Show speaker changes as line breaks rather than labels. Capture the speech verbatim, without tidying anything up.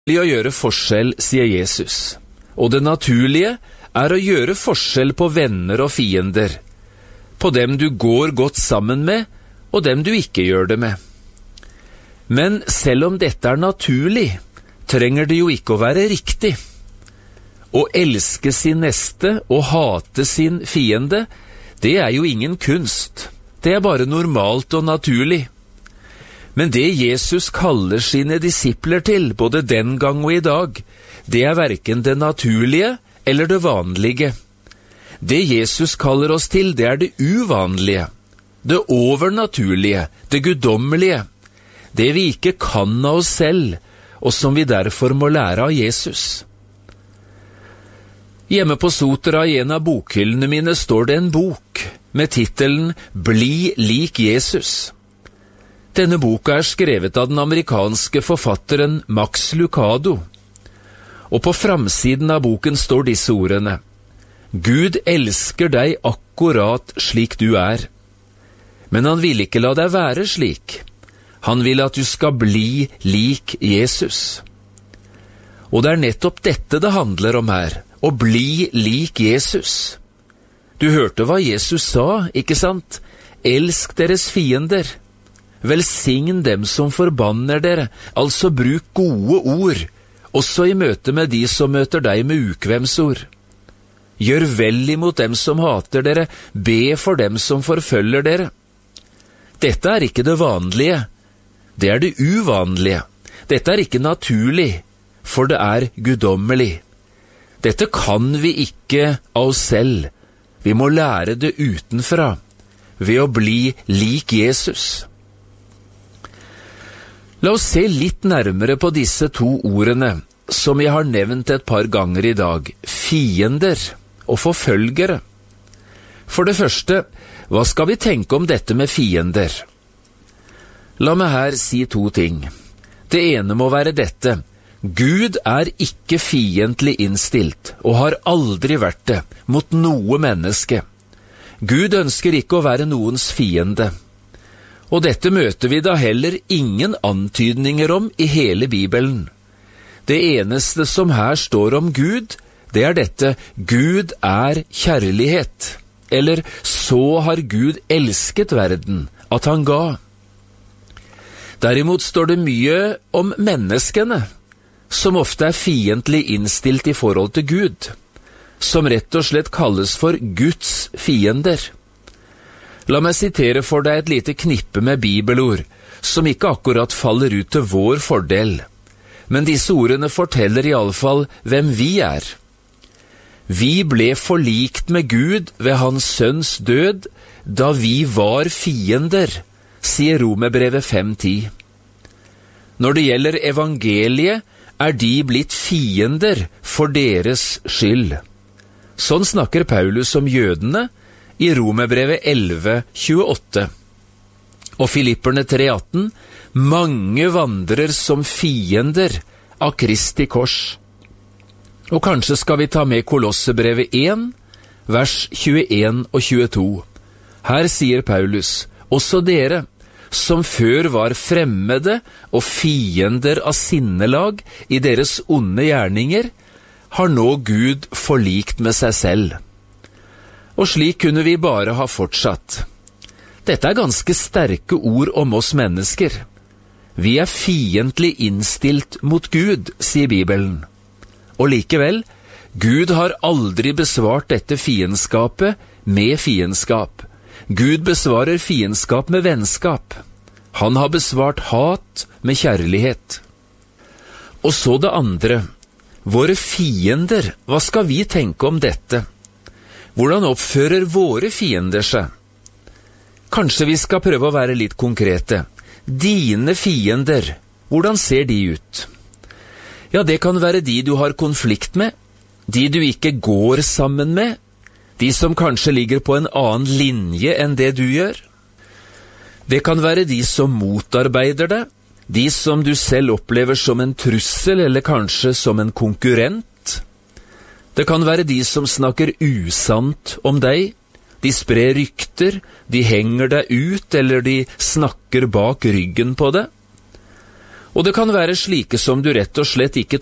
å gjøre forskjell, sier Jesus. Og det naturlige er å gjøre forskjell på venner og fiender, på dem du går godt sammen med, og dem du ikke gjør det med. Men selv om dette er naturlig, trenger det jo ikke å være riktig. Å elske sin neste og hate sin fiende, det er jo ingen kunst. Det er bare normalt og naturlig. Men det Jesus kaller sine disipler til, både den gang og i dag, det er hverken det naturlige eller det vanlige. Det Jesus kaller oss til, det er det uvanlige, det overnaturlige, det guddommelige, det vi ikke kan av oss selv, og som vi derfor må lære av Jesus. Hjemme på Sotra i en av bokhyllene mine står det en bok med titelen «Bli lik Jesus». Denne boka er skrevet av den amerikanske forfatteren Max Lucado, og på framsiden av boken står disse ordene: Gud elsker deg akkurat slik du er, men han vil ikke la deg være slik. Han vil at du skal bli lik Jesus. Og det er nettopp dette det handler om her, å bli lik Jesus. Du hørte hva Jesus sa, ikke sant? Elsk deres fiender. Velsign dem som forbanner dere, altså bruk gode ord, også i møte med de som møter deg med ukvemsord. Gjør vel imot dem som hater dere, be for dem som forfølger dere. Dette er ikke det vanlige, det er det uvanlige. Dette er ikke naturlig, for det er guddommelig. Dette kan vi ikke av oss selv. Vi må lære det utenfra, ved å bli lik Jesus. La oss se litt nærmere på disse to ordene, som jeg har nevnt et par ganger i dag, fiender og forfølgere. For det første, hva skal vi tenke om dette med fiender? La meg her si to ting. Det ene må være dette: Gud er ikke fiendtlig innstilt, og har aldri vært det, mot noe menneske. Gud ønsker ikke å være noens fiende. Og dette møter vi da heller ingen antydninger om i hele Bibelen. Det eneste som her står om Gud, det er dette: Gud er kjærlighet. Eller så har Gud elsket verden, at han ga. Derimot står det mye om menneskene, som ofte er fiendtlig innstilt i forhold til Gud, som rett og slett kalles for Guds fiender. La meg sitere for deg et lite knippe med bibelord, som ikke akkurat faller ut til vår fordel, men disse ordene forteller i alle fall hvem vi er. Vi ble forlikt med Gud ved hans sønns død, da vi var fiender, sier Romerbrevet fem ti. Når det gjelder evangeliet, er de blitt fiender for deres skyld. Sånn snakker Paulus om jødene i Romerbrevet elleve tjueåtte. Og Filipperne tre atten, mange vandrer som fiender av Kristi kors. Og kanskje skal vi ta med Kolossebrevet én, vers tjueen og tjueto. Her sier Paulus: også dere, som før var fremmede og fiender av sinnelag i deres onde gjerninger, har nå Gud forlikt med seg selv. Og slik kunne vi bare ha fortsatt. Dette er ganske sterke ord om oss mennesker. Vi er fiendtlig innstilt mot Gud, sier Bibelen. Og likevel, Gud har aldri besvart dette fiendskapet med fiendskap. Gud besvarer fiendskap med vennskap. Han har besvart hat med kjærlighet. Og så det andre. Våre fiender, hva skal vi tenke om dette? Hvordan oppfører våre fiender seg? Kanskje vi skal prøve å være litt konkrete. Dine fiender, hvordan ser de ut? Ja, det kan være de du har konflikt med, de du ikke går sammen med, de som kanskje ligger på en annen linje enn det du gjør. Det kan være de som motarbeider deg, de som du selv opplever som en trussel eller kanskje som en konkurrent. Det kan være de som snakker usant om deg, de sprer rykter, de henger deg ut eller de snakker bak ryggen på deg. Og det kan være slike som du rett og slett ikke